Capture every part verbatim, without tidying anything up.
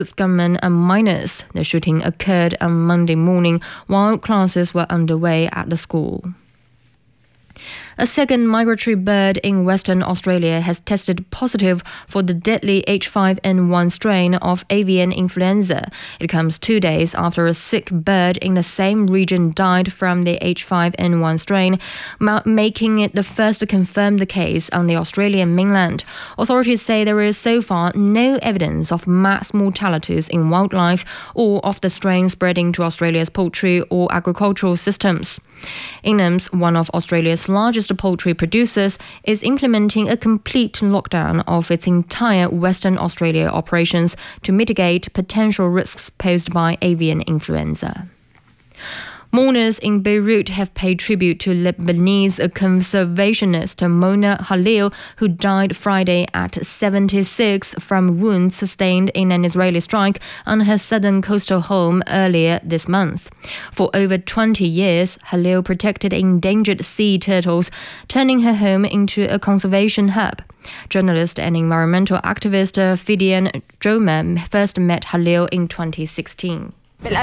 gunmen and minors. The shooting occurred on Monday morning while classes were underway at the school. A second migratory bird in Western Australia has tested positive for the deadly H five N one strain of avian influenza. It comes two days after a sick bird in the same region died from the H five N one strain, making it the first to confirm the case on the Australian mainland. Authorities say there is so far no evidence of mass mortalities in wildlife or of the strain spreading to Australia's poultry or agricultural systems. Inghams, one of Australia's largest poultry producers, is implementing a complete lockdown of its entire Western Australia operations to mitigate potential risks posed by avian influenza. Mourners in Beirut have paid tribute to Lebanese conservationist Mona Khalil, who died Friday at seventy-six from wounds sustained in an Israeli strike on her southern coastal home earlier this month. For over twenty years, Khalil protected endangered sea turtles, turning her home into a conservation hub. Journalist and environmental activist Fidian Joma first met Khalil in twenty sixteen.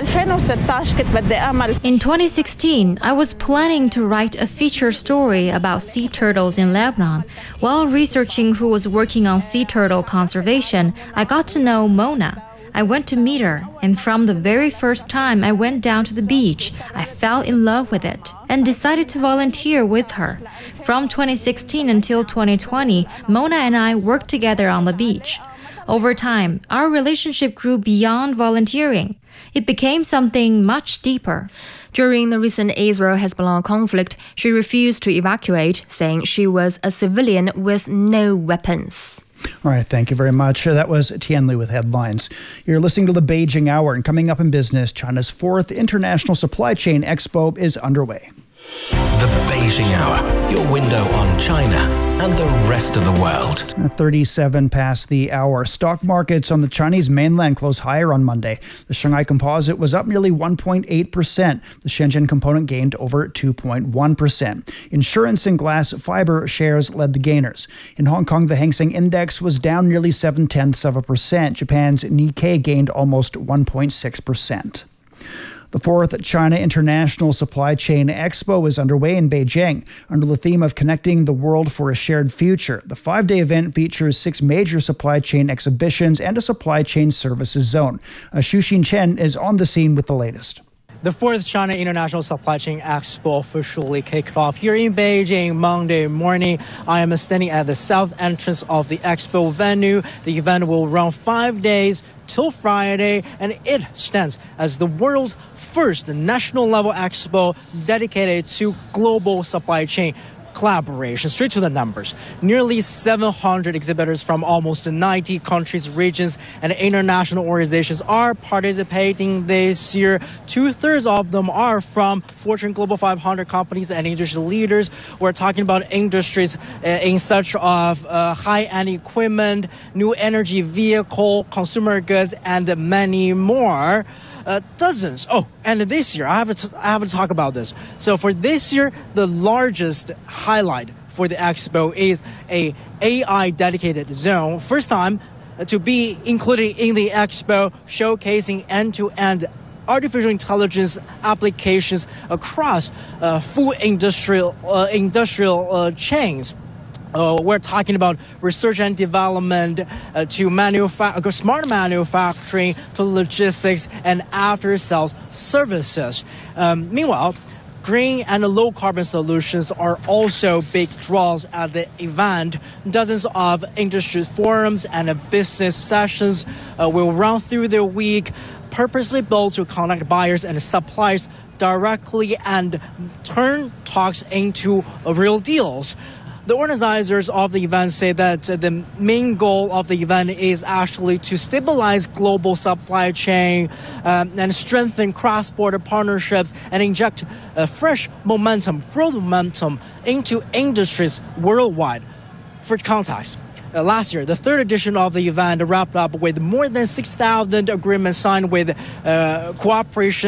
In twenty sixteen, I was planning to write a feature story about sea turtles in Lebanon. While researching who was working on sea turtle conservation, I got to know Mona. I went to meet her, and from the very first time I went down to the beach, I fell in love with it and decided to volunteer with her. From twenty sixteen until twenty twenty, Mona and I worked together on the beach. Over time, our relationship grew beyond volunteering. It became something much deeper. During the recent Israel-Hezbollah conflict, she refused to evacuate, saying she was a civilian with no weapons. All right, thank you very much. That was Tian Lu with headlines. You're listening to the Beijing Hour, and coming up in business, China's fourth International Supply Chain Expo is underway. The Beijing Hour, your window on China and the rest of the world. thirty-seven past the hour. Stock markets on the Chinese mainland closed higher on Monday. The Shanghai Composite was up nearly one point eight percent. The Shenzhen Component gained over two point one percent. Insurance and glass fiber shares led the gainers. In Hong Kong, the Hang Seng Index was down nearly seven-tenths of a percent. Japan's Nikkei gained almost one point six percent. The fourth China International Supply Chain Expo is underway in Beijing under the theme of Connecting the World for a Shared Future. The five-day event features six major supply chain exhibitions and a supply chain services zone. Uh, Xu Xin-chen is on the scene with the latest. The fourth China International Supply Chain Expo officially kicked off here in Beijing Monday morning. I am standing at the south entrance of the expo venue. The event will run five days till Friday, and it stands as the world's first national-level expo dedicated to global supply chain collaboration. Straight to the numbers. Nearly seven hundred exhibitors from almost ninety countries, regions, and international organizations are participating this year. Two-thirds of them are from Fortune Global five hundred companies and industry leaders. We're talking about industries uh, in such of uh, high-end equipment, new energy vehicle, consumer goods, and many more. Uh, dozens. Oh, and this year, I have, to, I have to talk about this. So for this year, the largest highlight for the expo is a AI dedicated zone. First time to be included in the expo, showcasing end-to-end artificial intelligence applications across uh, full industrial, uh, industrial uh, chains. Uh, we're talking about research and development uh, to manufa- smart manufacturing to logistics and after-sales services. Um, meanwhile, green and low-carbon solutions are also big draws at the event. Dozens of industry forums and business sessions uh, will run through the week, purposely built to connect buyers and suppliers directly and turn talks into uh, real deals. The organizers of the event say that the main goal of the event is actually to stabilize global supply chain um, and strengthen cross-border partnerships and inject uh, fresh momentum, growth momentum into industries worldwide. For context, Uh, last year, the third edition of the event wrapped up with more than six thousand agreements signed with uh, cooperation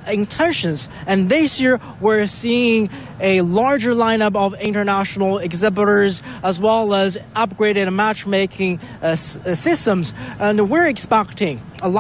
intentions. And this year, we're seeing a larger lineup of international exhibitors as well as upgraded matchmaking uh, s- systems. And we're expecting a lot